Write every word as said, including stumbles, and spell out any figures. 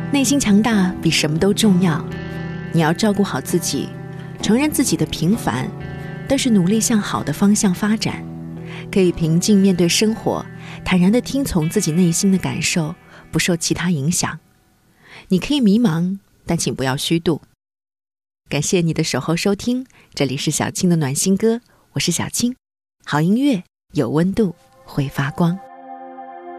内心强大比什么都重要。你要照顾好自己，承认自己的平凡，但是努力向好的方向发展，可以平静面对生活，坦然地听从自己内心的感受，不受其他影响。你可以迷茫，但请不要虚度。感谢你的守候收听，这里是小青的暖心歌，我是小青。好音乐有温度，会发光。